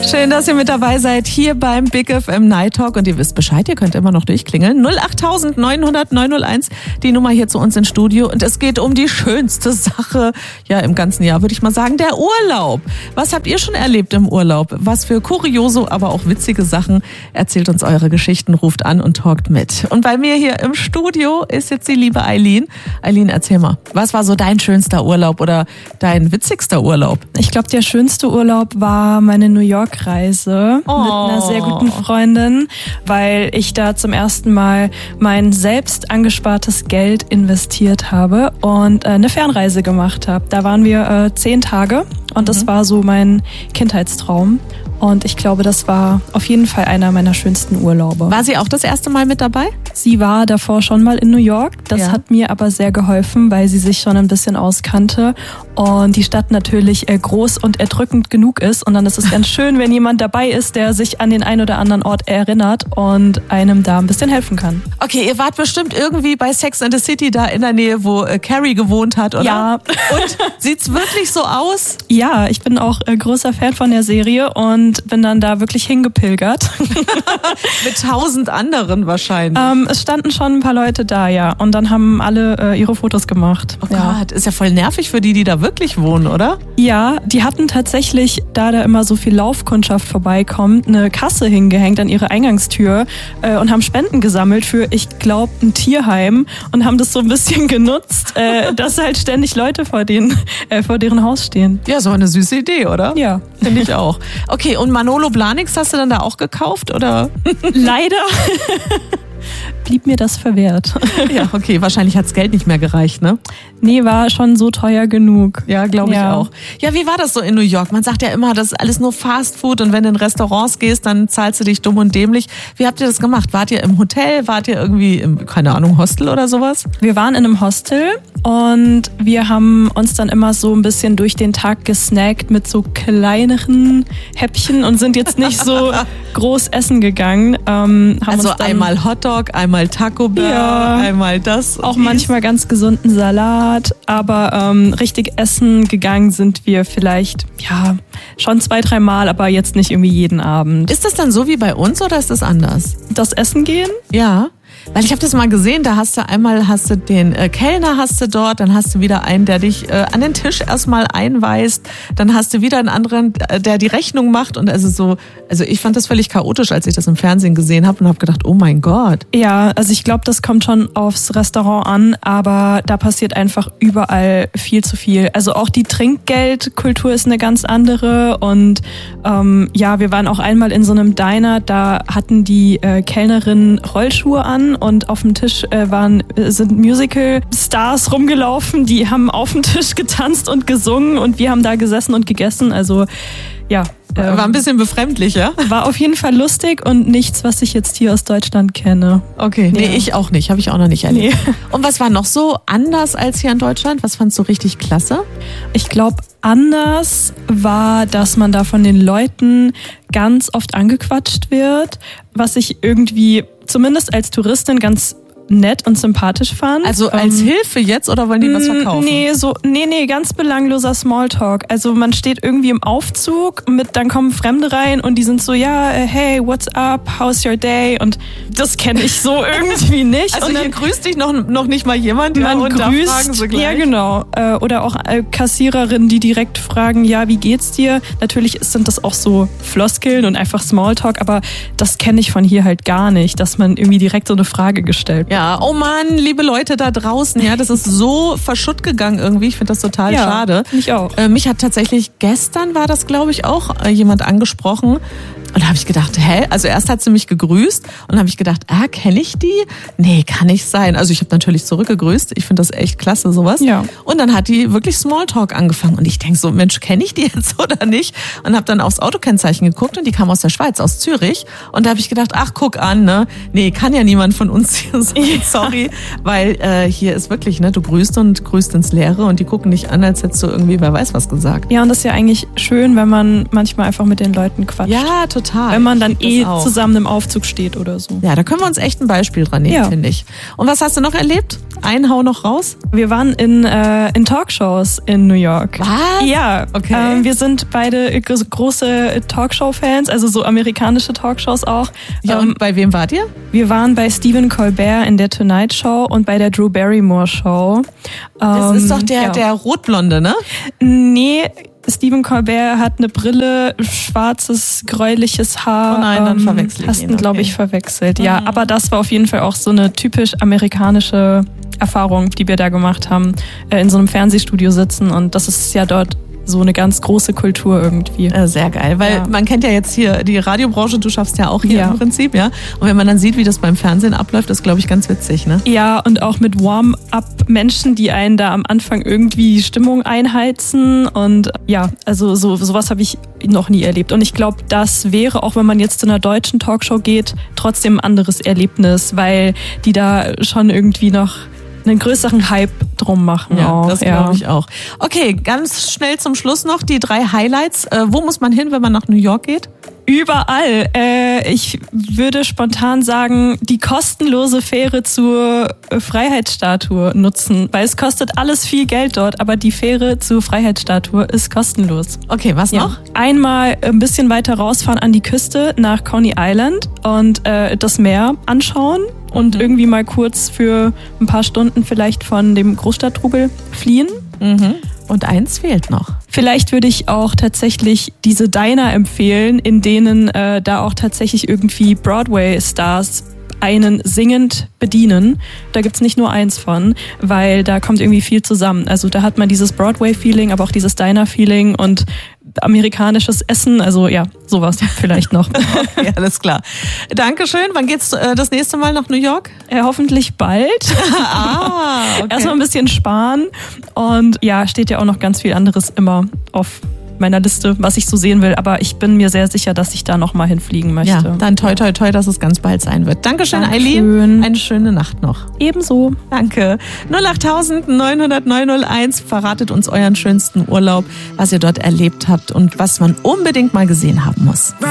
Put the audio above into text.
Schön, dass ihr mit dabei seid hier beim Big FM Night Talk und ihr wisst Bescheid, ihr könnt immer noch durchklingeln. 08000 900 901, die Nummer hier zu uns ins Studio und es geht um die schönste Sache, ja im ganzen Jahr würde ich mal sagen, der Urlaub. Was habt ihr schon erlebt im Urlaub? Was für kuriose, aber auch witzige Sachen? Erzählt uns eure Geschichten, ruft an und talkt mit. Und bei mir hier im Studio ist jetzt die liebe Eileen. Eileen, erzähl mal, was war so dein schönster Urlaub oder dein witzigster Urlaub? Ich glaube, der schönste Urlaub war meine New York-Reise mit einer sehr guten Freundin, weil ich da zum ersten Mal mein selbst angespartes Geld investiert habe und eine Fernreise gemacht habe. Da waren wir 10 Tage und das war so mein Kindheitstraum. Und ich glaube, das war auf jeden Fall einer meiner schönsten Urlaube. War sie auch das erste Mal mit dabei? Sie war davor schon mal in New York. Das hat mir aber sehr geholfen, weil sie sich schon ein bisschen auskannte und die Stadt natürlich groß und erdrückend genug ist. Und dann ist es ganz schön, wenn jemand dabei ist, der sich an den einen oder anderen Ort erinnert und einem da ein bisschen helfen kann. Okay, ihr wart bestimmt irgendwie bei Sex and the City da in der Nähe, wo Carrie gewohnt hat, oder? Ja. Und sieht's wirklich so aus? Ja, ich bin auch großer Fan von der Serie und bin dann da wirklich hingepilgert. Mit 1000 anderen wahrscheinlich. Es standen schon ein paar Leute da, ja. Und dann haben alle ihre Fotos gemacht. Oh Gott, ist ja voll nervig für die da wirklich wohnen, oder? Ja, die hatten tatsächlich, da immer so viel Laufkundschaft vorbeikommt, eine Kasse hingehängt an ihre Eingangstür und haben Spenden gesammelt für, ich glaube, ein Tierheim und haben das so ein bisschen genutzt, dass halt ständig Leute vor deren Haus stehen. Ja, so eine süße Idee, oder? Ja. Finde ich auch. Okay, und Manolo Blahniks hast du dann da auch gekauft, oder? Leider blieb mir das verwehrt. Ja, okay, wahrscheinlich hat's Geld nicht mehr gereicht, ne? Nee, war schon so teuer genug. Ja, glaube ich auch. Ja, wie war das so in New York? Man sagt ja immer, das ist alles nur Fast Food und wenn du in Restaurants gehst, dann zahlst du dich dumm und dämlich. Wie habt ihr das gemacht? Wart ihr im Hotel? Wart ihr irgendwie im, keine Ahnung, Hostel oder sowas? Wir waren in einem Hostel und wir haben uns dann immer so ein bisschen durch den Tag gesnackt mit so kleineren Häppchen und sind jetzt nicht so groß essen gegangen. Also einmal Hotdog, einmal Taco Bell, einmal das. Auch manchmal ganz gesunden Salat, aber richtig essen gegangen sind wir vielleicht, schon 2-3 Mal, aber jetzt nicht irgendwie jeden Abend. Ist das dann so wie bei uns oder ist das anders? Das Essen gehen? Ja. Weil ich habe das mal gesehen, da hast du den Kellner hast du dort, dann hast du wieder einen, der dich an den Tisch erstmal einweist, dann hast du wieder einen anderen, der die Rechnung macht und also ich fand das völlig chaotisch, als ich das im Fernsehen gesehen habe und habe gedacht, oh mein Gott. Ja, also ich glaube, das kommt schon aufs Restaurant an, aber da passiert einfach überall viel zu viel. Also auch die Trinkgeldkultur ist eine ganz andere und wir waren auch einmal in so einem Diner, da hatten die Kellnerinnen Rollschuhe an und auf dem Tisch sind Musical-Stars rumgelaufen, die haben auf dem Tisch getanzt und gesungen und wir haben da gesessen und gegessen, also ja. War ein bisschen befremdlich, ja? War auf jeden Fall lustig und nichts, was ich jetzt hier aus Deutschland kenne. Okay, nee, ich auch nicht, habe ich auch noch nicht erlebt. Nee. Und was war noch so anders als hier in Deutschland? Was fandst du richtig klasse? Ich glaube, anders war, dass man da von den Leuten ganz oft angequatscht wird, was ich irgendwie zumindest als Touristin ganz nett und sympathisch fand. Also als Hilfe jetzt oder wollen die was verkaufen? Nee, ganz belangloser Smalltalk. Also man steht irgendwie im Aufzug dann kommen Fremde rein und die sind so, hey, what's up, how's your day? Und das kenne ich so irgendwie nicht. Also und dann hier grüßt dich noch nicht mal jemand, man und grüßt, da fragen sie gleich. Ja genau. Oder auch Kassiererinnen, die direkt fragen, ja, wie geht's dir? Natürlich sind das auch so Floskeln und einfach Smalltalk, aber das kenne ich von hier halt gar nicht, dass man irgendwie direkt so eine Frage gestellt wird. Ja, oh Mann, liebe Leute da draußen, ja, das ist so verschutt gegangen irgendwie. Ich finde das total schade. Ich auch. Mich hat tatsächlich gestern, war das glaube ich auch, jemand angesprochen. Und da habe ich gedacht, also erst hat sie mich gegrüßt und dann habe ich gedacht, kenne ich die? Nee, kann nicht sein. Also ich habe natürlich zurückgegrüßt. Ich finde das echt klasse, sowas. Ja. Und dann hat die wirklich Smalltalk angefangen. Und ich denke so, Mensch, kenne ich die jetzt oder nicht? Und habe dann aufs Autokennzeichen geguckt und die kam aus der Schweiz, aus Zürich. Und da habe ich gedacht, ach, guck an, ne? Nee, kann ja niemand von uns hier sein. Sorry, weil hier ist wirklich, ne, du grüßt und grüßt ins Leere und die gucken dich an, als hättest du irgendwie, wer weiß was gesagt. Ja, und das ist ja eigentlich schön, wenn man manchmal einfach mit den Leuten quatscht. Ja, total. Wenn man dann zusammen im Aufzug steht oder so. Ja, da können wir uns echt ein Beispiel dran nehmen, finde ich. Und was hast du noch erlebt? Einen hau noch raus. Wir waren in Talkshows in New York. Was? Ja, Okay. wir sind beide große Talkshow-Fans, also so amerikanische Talkshows auch. Ja, und bei wem wart ihr? Wir waren bei Stephen Colbert in der Tonight Show und bei der Drew Barrymore Show. Das ist doch der Rotblonde, ne? Nee, Stephen Colbert hat eine Brille, schwarzes, gräuliches Haar. Oh nein, dann verwechsel ich Hast ihn, ihn, glaube ich, verwechselt. Ja, aber das war auf jeden Fall auch so eine typisch amerikanische Erfahrung, die wir da gemacht haben. In so einem Fernsehstudio sitzen und das ist ja dort so eine ganz große Kultur irgendwie. Sehr geil, weil man kennt ja jetzt hier die Radiobranche, du schaffst ja auch hier im Prinzip, ja. Und wenn man dann sieht, wie das beim Fernsehen abläuft, ist, glaube ich, ganz witzig, ne? Ja, und auch mit Warm-up-Menschen, die einen da am Anfang irgendwie die Stimmung einheizen und ja, also sowas habe ich noch nie erlebt. Und ich glaube, das wäre, auch wenn man jetzt zu einer deutschen Talkshow geht, trotzdem ein anderes Erlebnis, weil die da schon irgendwie noch einen größeren Hype drum machen. Ja, auch. das glaube ich auch. Okay, ganz schnell zum Schluss noch die 3 Highlights. Wo muss man hin, wenn man nach New York geht? Überall. Ich würde spontan sagen, die kostenlose Fähre zur Freiheitsstatue nutzen, weil es kostet alles viel Geld dort, aber die Fähre zur Freiheitsstatue ist kostenlos. Okay, was noch? Einmal ein bisschen weiter rausfahren an die Küste nach Coney Island und das Meer anschauen und irgendwie mal kurz für ein paar Stunden vielleicht von dem Großstadttrubel fliehen. Und eins fehlt noch. Vielleicht würde ich auch tatsächlich diese Diner empfehlen, in denen da auch tatsächlich irgendwie Broadway-Stars einen singend bedienen. Da gibt's nicht nur eins von, weil da kommt irgendwie viel zusammen. Also da hat man dieses Broadway-Feeling, aber auch dieses Diner-Feeling und amerikanisches Essen. Also ja, sowas vielleicht noch. Okay, alles klar. Dankeschön. Wann geht's das nächste Mal nach New York? Hoffentlich bald. Okay. Erstmal ein bisschen sparen. Und ja, steht ja auch noch ganz viel anderes immer auf meiner Liste, was ich so sehen will. Aber ich bin mir sehr sicher, dass ich da nochmal hinfliegen möchte. Ja, dann toi, toi, toi, dass es ganz bald sein wird. Dankeschön, Eileen. Eine schöne Nacht noch. Ebenso. Danke. 08000 900 901. Verratet uns euren schönsten Urlaub, was ihr dort erlebt habt und was man unbedingt mal gesehen haben muss.